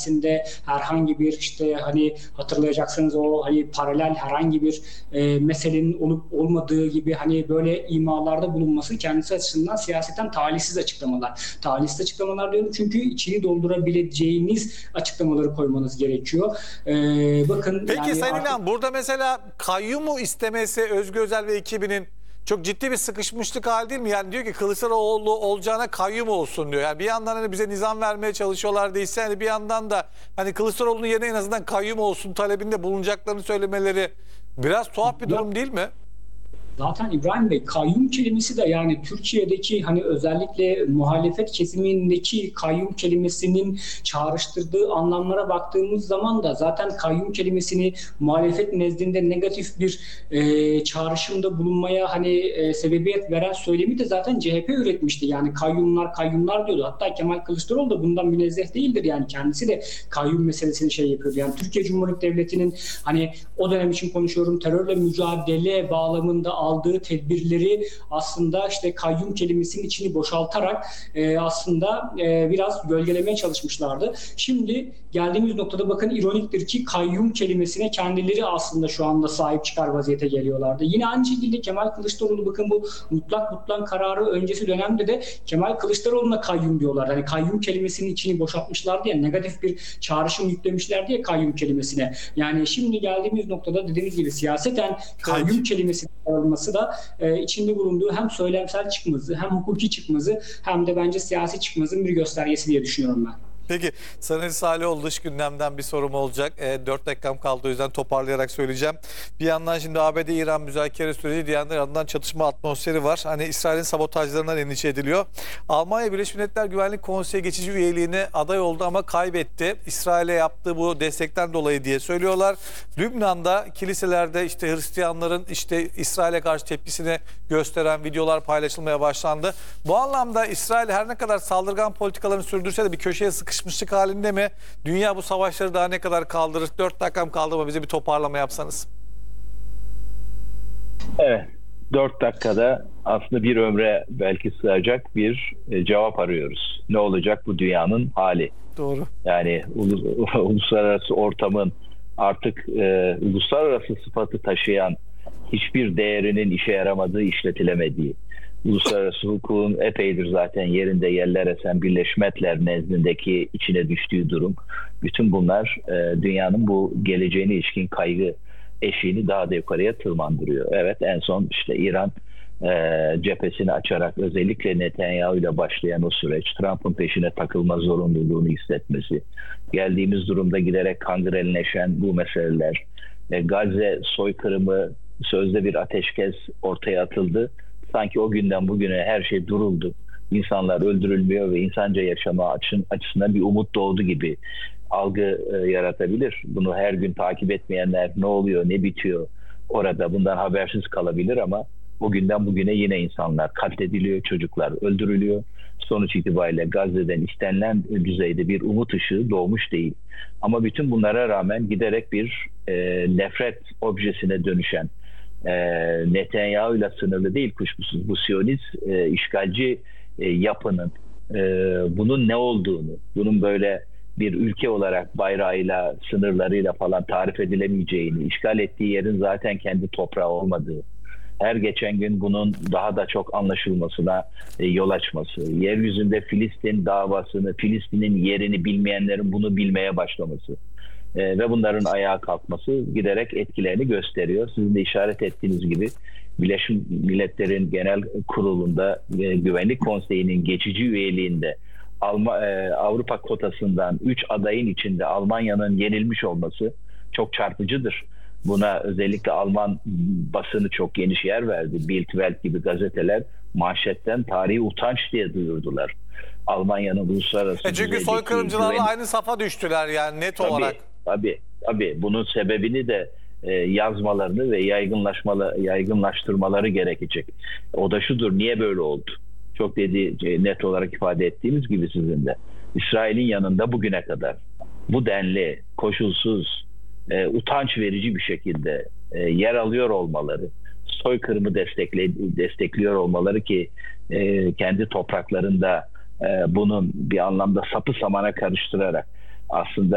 içerisinde herhangi bir işte hani hatırlayacaksınız o hani paralel herhangi bir meselenin olup olmadığı gibi hani böyle imalarda bulunması kendisi açısından siyaseten talihsiz açıklamalar. Talihsiz açıklamalar diyorum çünkü içini doldurabileceğiniz açıklamaları koymanız gerekiyor. Bakın Peki yani Sayın artık... İlhan, burada mesela kayyumu istemesi Özgür Özel ve ekibinin çok ciddi bir sıkışmışlık hali değil mi? Yani diyor ki Kılıçdaroğlu olacağına kayyum olsun diyor. Yani bir yandan hani bize nizam vermeye çalışıyorlar değilse hani bir yandan da hani Kılıçdaroğlu'nun yerine en azından kayyum olsun talebinde bulunacaklarını söylemeleri biraz tuhaf bir durum değil mi? Zaten İbrahim Bey, kayyum kelimesi de yani Türkiye'deki hani özellikle muhalefet kesimindeki kayyum kelimesinin çağrıştırdığı anlamlara baktığımız zaman da zaten kayyum kelimesini muhalefet nezdinde negatif bir çağrışımda bulunmaya hani sebebiyet veren söylemi de zaten CHP üretmişti. Yani kayyumlar kayyumlar diyordu. Hatta Kemal Kılıçdaroğlu da bundan münezzeh değildir. Yani kendisi de kayyum meselesini şey yapıyordu. Yani Türkiye Cumhuriyeti Devleti'nin hani o dönem için konuşuyorum terörle mücadele bağlamında aldığı tedbirleri aslında işte kayyum kelimesinin içini boşaltarak aslında biraz gölgelemeye çalışmışlardı. Şimdi geldiğimiz noktada bakın ironiktir ki kayyum kelimesine kendileri aslında şu anda sahip çıkar vaziyete geliyorlardı. Yine aynı şekilde Kemal Kılıçdaroğlu bakın bu mutlak kararı öncesi dönemde de Kemal Kılıçdaroğlu'na kayyum diyorlar. Hani kayyum kelimesinin içini boşaltmışlar diye negatif bir çağrışım yüklemişler diye kayyum kelimesine. Yani şimdi geldiğimiz noktada dediğimiz gibi siyaseten kayyum kelimesinin alınması da içinde bulunduğu hem söylemsel çıkmazı hem hukuki çıkmazı hem de bence siyasi çıkmazın bir göstergesi diye düşünüyorum ben. Peki Sayın Salihoğlu dış gündemden bir sorum olacak. 4 dakikam kaldı o yüzden toparlayarak söyleyeceğim. Bir yandan şimdi ABD-İran müzakere süreci, diğer yandan çatışma atmosferi var. Hani İsrail'in sabotajlarından endişe ediliyor. Almanya Birleşmiş Milletler Güvenlik Konseyi geçici üyeliğine aday oldu ama kaybetti. İsrail'e yaptığı bu destekten dolayı diye söylüyorlar. Lübnan'da kiliselerde işte Hristiyanların işte İsrail'e karşı tepkisini gösteren videolar paylaşılmaya başlandı. Bu anlamda İsrail her ne kadar saldırgan politikalarını sürdürse de bir köşeye sıkışmışlık halinde mi? Dünya bu savaşları daha ne kadar kaldırır? 4 dakikam kaldı ama bize bir toparlama yapsanız. Evet, 4 dakikada aslında bir ömre belki sığacak bir cevap arıyoruz. Ne olacak bu dünyanın hali? Doğru. Yani uluslararası ortamın artık uluslararası sıfatı taşıyan hiçbir değerinin işe yaramadığı, işletilemediği, uluslararası hukukun epeydir zaten yerinde yerler esen Birleşmiş Milletler nezdindeki içine düştüğü durum. Bütün bunlar dünyanın bu geleceğine ilişkin kaygı eşiğini daha da yukarıya tırmandırıyor. Evet, en son işte İran cephesini açarak özellikle Netanyahu ile başlayan o süreç, Trump'ın peşine takılma zorunluluğunu hissetmesi, geldiğimiz durumda giderek kangrelleşen bu meseleler, Gazze soykırımı, sözde bir ateşkes ortaya atıldı. Sanki o günden bugüne her şey duruldu. İnsanlar öldürülmüyor ve insanca yaşama açısından bir umut doğdu gibi algı yaratabilir. Bunu her gün takip etmeyenler ne oluyor, ne bitiyor orada bundan habersiz kalabilir ama o günden bugüne yine insanlar katlediliyor, çocuklar öldürülüyor. Sonuç itibariyle Gazze'den istenilen düzeyde bir umut ışığı doğmuş değil. Ama bütün bunlara rağmen giderek bir nefret objesine dönüşen, Netanyahu ile sınırlı değil kuşkusuz bu Siyonist işgalci yapının bunun ne olduğunu, bunun böyle bir ülke olarak bayrağıyla, sınırlarıyla falan tarif edilemeyeceğini, işgal ettiği yerin zaten kendi toprağı olmadığı, her geçen gün bunun daha da çok anlaşılmasına yol açması, yeryüzünde Filistin davasını, Filistin'in yerini bilmeyenlerin bunu bilmeye başlaması ve bunların ayağa kalkması giderek etkilerini gösteriyor. Sizin de işaret ettiğiniz gibi Birleşmiş Milletler'in Genel Kurulu'nda Güvenlik Konseyi'nin geçici üyeliğinde Avrupa kotasından 3 adayın içinde Almanya'nın yenilmiş olması çok çarpıcıdır. Buna özellikle Alman basını çok geniş yer verdi. Bild, Welt gibi gazeteler manşetten tarihi utanç diye duyurdular. Almanya'nın uluslararası Çünkü soykırımcılarla aynı safa düştüler yani net olarak. Tabii. Bunun sebebini de yazmalarını ve yaygınlaştırmaları gerekecek. O da şudur, niye böyle oldu? Çok net olarak ifade ettiğimiz gibi sizin de. İsrail'in yanında bugüne kadar bu denli, koşulsuz, utanç verici bir şekilde yer alıyor olmaları, soykırımı destekliyor olmaları ki kendi topraklarında bunun bir anlamda sapı samana karıştırarak aslında